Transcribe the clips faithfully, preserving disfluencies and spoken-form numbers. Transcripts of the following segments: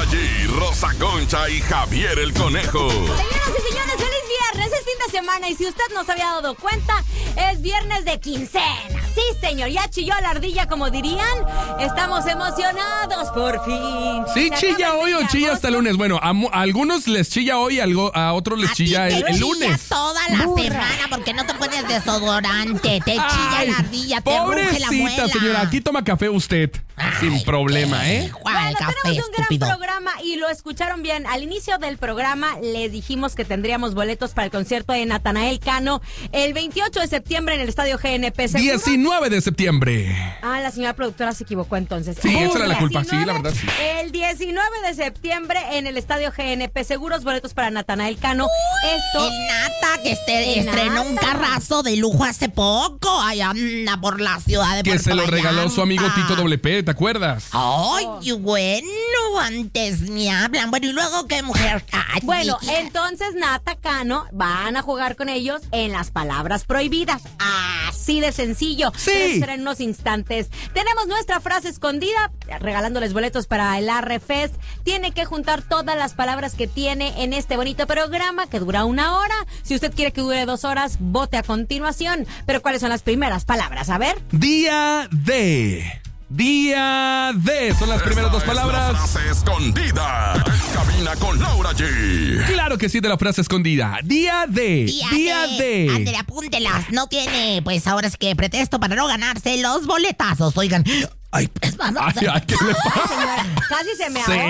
G, Rosa Concha y Javier el Conejo. Señoras y señores, feliz viernes, es fin de semana y si usted no se había dado cuenta, es viernes de quincena. Sí, señor, ya chilló la ardilla, como dirían. Estamos emocionados, por fin. Sí, Se chilla acaba el hoy mes o de chilla agosto. hasta el lunes. Bueno, a, mu- a algunos les chilla hoy, algo, a otros les A ti chilla te el, el chilla lunes. toda la Burra. semana porque no te pones desodorante. Te chilla Ay, la ardilla, te ruge la muela. pobrecita señora, aquí toma café usted. Ay, sin problema, ¿qué? ¿eh? ¿Cuál Bueno, café, tenemos un estúpido? gran programa y lo escucharon bien. Al inicio del programa les dijimos que tendríamos boletos para el concierto de Natanael Cano el veintiocho de septiembre en el Estadio G N P. ¿Seguro? diecinueve de septiembre. Ah, la señora productora se equivocó entonces. Sí, esa era la El culpa, sí, la diecinueve, verdad, sí. El diecinueve de septiembre en el Estadio G N P. Seguros boletos para Natanael Cano. Esto... El Nata que este, El estrenó un Nata. carrazo de lujo hace poco. Ay, anda por la ciudad de Que Puerto se lo Vallarta. regaló su amigo Tito W P, ¿te acuerdas? Ay, bueno, antes me hablan. Bueno, ¿y luego qué, mujer? Ay, Bueno, chiquita. entonces Nata Cano van a jugar con ellos en las palabras prohibidas. Así de sencillo. Sí. Pero eso será en unos instantes. Tenemos nuestra frase escondida, regalándoles boletos para el Arre Fest. Tiene que juntar todas las palabras que tiene en este bonito programa que dura una hora. Si usted quiere que dure dos horas, vote a continuación. Pero ¿cuáles son las primeras palabras? A ver. Día de. Día de. Son las primeras dos Esta es palabras. la frase escondida. En cabina con Laura G. Claro que sí, de la frase escondida. Día de. Día, Día de. de. Ándale, apúntelas. No tiene, pues ahora es que pretexto para no ganarse los boletazos. Oigan. Ay, pues vamos. Ay, ay, ¿qué le pasa? Señora, casi se me ahoga.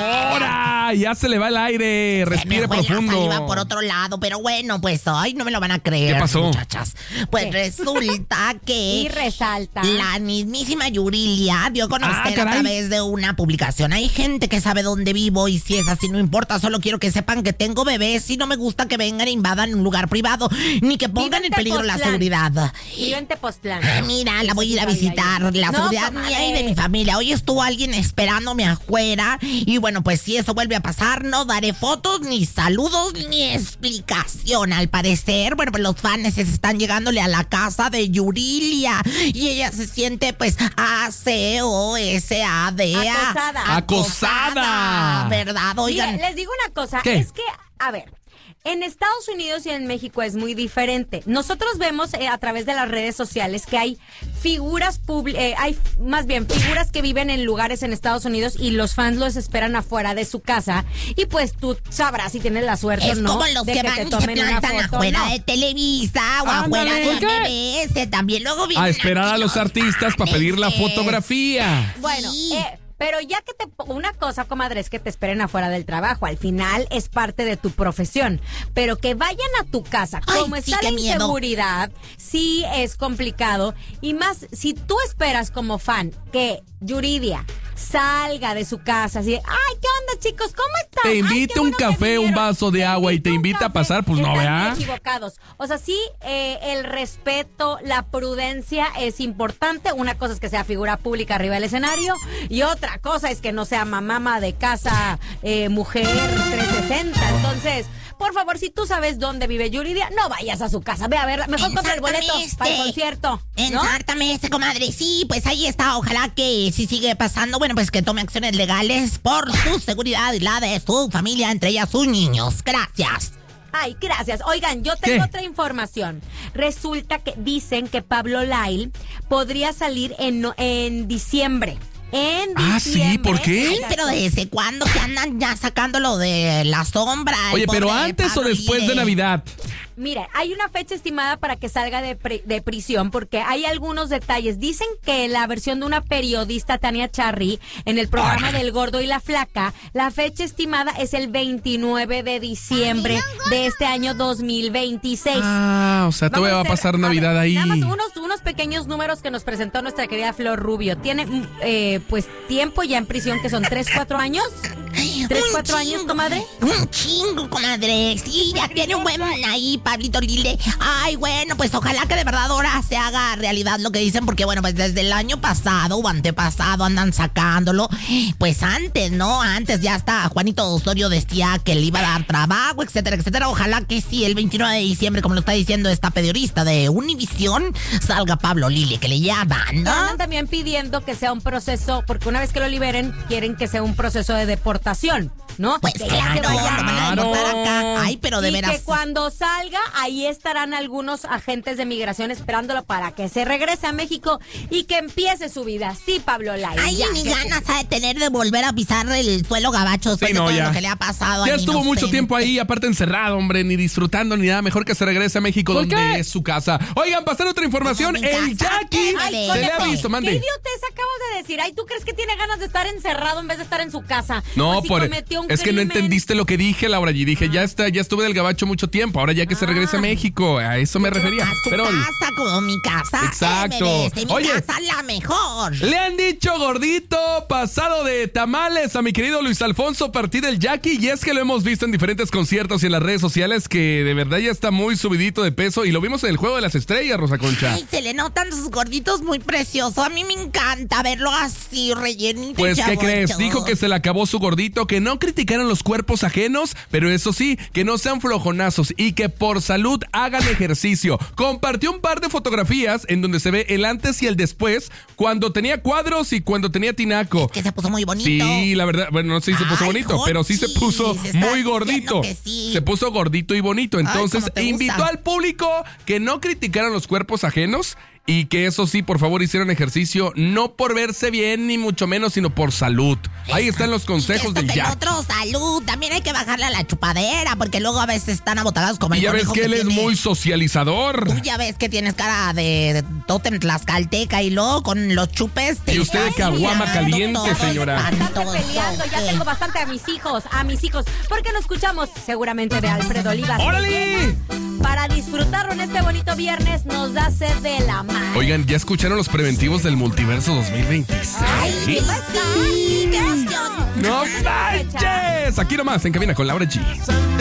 Señora, ya se le va el aire. Se me Respire fue la profundo. saliva por otro lado, pero bueno, pues ay, no me lo van a creer. ¿Qué pasó? Muchachas. Pues ¿Qué? resulta que Y resalta. la mismísima Yurilia dio a conocer Ah, a caray. través de una publicación. Hay gente que sabe dónde vivo y si es así no importa, solo quiero que sepan que tengo bebés y no me gusta que vengan e invadan un lugar privado ni que pongan en peligro la Tepoztlán. seguridad. Vive en Tepoztlán. Ah, mira, la voy a ir a Eso sí sabía visitar, yo. la No, seguridad comadre. mía y de mi familia. Hoy estuvo alguien esperándome afuera y bueno, pues si eso vuelve a pasar, no daré fotos, ni saludos, ni explicación. Al parecer, bueno, pues los fans están llegándole a la casa de Yurilia y ella se siente pues A C O S A D A. Acosada. Acosada. ¿Verdad? Oigan. Mire, les digo una cosa, ¿Qué? es que, a ver, en Estados Unidos y en México es muy diferente. Nosotros vemos eh, a través de las redes sociales que hay figuras públicas, eh, hay más bien figuras que viven en lugares en Estados Unidos y los fans los esperan afuera de su casa y pues tú sabrás si tienes la suerte Es o no como los de que, que van te y se tomen una plantan foto, afuera ¿no? de Televisa o Ándale. afuera de ¿Por qué? M B S. También luego vienen A esperar aquí a los artistas para pedir la fanes. fotografía. Bueno, Sí. eh, pero ya que te... Una cosa, comadre, es que te esperen afuera del trabajo. Al final es parte de tu profesión. Pero que vayan a tu casa. Ay, Como sí, está la qué miedo. inseguridad, sí es complicado. Y más, si tú esperas como fan que Yuridia salga de su casa así de, ay, ¿qué onda, chicos? ¿Cómo están? Te Ay, invite qué un bueno que café, un vinieron. vaso de agua y te un invita a café. pasar, pues no, Están ¿verdad? muy equivocados. O sea, sí, eh, el respeto, la prudencia es importante. Una cosa es que sea figura pública arriba del escenario y otra cosa es que no sea mamá de casa, eh, mujer trescientos sesenta. Entonces, por favor, si tú sabes dónde vive Yuridia, no vayas a su casa. Ve a verla. Mejor compra el boleto Ensártame para el este. concierto, ¿no? Ensártame este, comadre. Sí, pues ahí está. Ojalá que si sigue pasando, bueno, pues que tome acciones legales por su seguridad y la de su familia, entre ellas sus niños. Gracias. Ay, gracias. Oigan, yo tengo ¿Qué? otra información. Resulta que dicen que Pablo Lyle podría salir en, no- en diciembre. En Ah, sí, diciembre. ¿por qué? Ay, pero ¿desde cuándo que andan ya sacándolo de la sombra? el Oye, pero pobre antes o Pablo después de Lyle? Navidad. Mira, hay una fecha estimada para que salga de, pri- de prisión porque hay algunos detalles. Dicen que la versión de una periodista, Tania Charry, en el programa Ay. del Gordo y la Flaca, la fecha estimada es el veintinueve de diciembre de este año dos mil veintiséis. Ah, o sea, todavía va a hacer- pasar a Navidad ver, ahí. Nada más unos, unos pequeños números que nos presentó nuestra querida Flor Rubio. Tiene, mm, eh, pues, tiempo ya en prisión, que son tres, cuatro años. ¿Tres, Un cuatro años, chingo, comadre? Un chingo, comadre. Sí, ya tiene un buen ahí, Pablito Lile. Ay, bueno, pues ojalá que de verdad ahora se haga realidad lo que dicen, porque bueno, pues desde el año pasado o antepasado andan sacándolo. Pues antes, ¿no? Antes ya hasta Juanito Osorio decía que le iba a dar trabajo, etcétera, etcétera. Ojalá que sí, el veintinueve de diciembre, como lo está diciendo esta periodista de Univisión, salga Pablo Lile, que le llaman, ¿no? Andan también pidiendo que sea un proceso, porque una vez que lo liberen, quieren que sea un proceso de deportación, ¿no? Pues que ya se claro, vaya. lo van a deportar acá. Ay, pero de y veras. que cuando salga, ahí estarán algunos agentes de migración esperándolo para que se regrese a México y que empiece su vida. Sí, Pablo Lai. Ay, ya, ni ya, ganas ha de tener de volver a pisar el suelo gabacho después Sí, de no, todo ya. lo que le ha pasado. Ya al estuvo mucho inocente. tiempo ahí, aparte encerrado, hombre, ni disfrutando ni nada. Mejor que se regrese a México, ¿Por donde qué? es su casa. Oigan, pasar otra información. Como mi El casa, Jackie Ay, se le ha cónete. visto, ¿Qué mande. idiotez acabas de decir? Ay, ¿tú crees que tiene ganas de estar encerrado en vez de estar en su casa? No, Pues si por cometió un es que no crimen. entendiste lo que dije, Laura. Y dije, ya está, ya estuve del gabacho mucho tiempo. Ahora ya que se regrese a México, a eso me refería. A su Pero casa como mi casa. Exacto. Everest, mi Oye. casa la mejor. le han dicho gordito, pasado de tamales a mi querido Luis Alfonso Partí del Jackie. Y es que lo hemos visto en diferentes conciertos y en las redes sociales, que de verdad ya está muy subidito de peso. Y lo vimos en el Juego de las Estrellas, Rosa Concha. Ay, se le notan sus gorditos muy preciosos. A mí me encanta verlo así, rellenito. Pues, ¿qué chavocho. crees? Dijo que se le acabó su gordito, que no criticaran los cuerpos ajenos, pero eso sí, que no sean flojonazos y que por salud hagan ejercicio. Compartió un par de fotografías en donde se ve el antes y el después, cuando tenía cuadros y cuando tenía tinaco. Que se puso muy bonito. Sí, la verdad, bueno, no sé si se puso Ay, bonito, pero sí se Jochis, puso estás muy diciendo gordito. que sí. Se puso gordito y bonito. Entonces, cómo te invitó gusta. al público que no criticaran los cuerpos ajenos y que eso sí, por favor, hicieran ejercicio, no por verse bien ni mucho menos, sino por salud. Ahí están los consejos Y del esto que el Jack. otro, salud. También hay que bajarle a la chupadera, porque luego a veces están abotados como Y el ya ves conejo que él es tiene- muy socializador. Tú ya ves que tienes cara de tótem tlaxcalteca y luego con los chupes... te Y usted de estás caguama mirando caliente, todo señora. Bastante espantoso. peleando, ya tengo bastante a mis hijos, a mis hijos, porque lo escuchamos seguramente de Alfredo Olivas. ¡Órale! Para disfrutarlo en este bonito viernes nos da sed de la mano. Oigan, ¿ya escucharon los preventivos del Multiverso dos mil veintiséis? Ay, ¿qué pasa? ¿Qué emoción? ¡No manches! Aquí nomás, en Cabina con Laura G.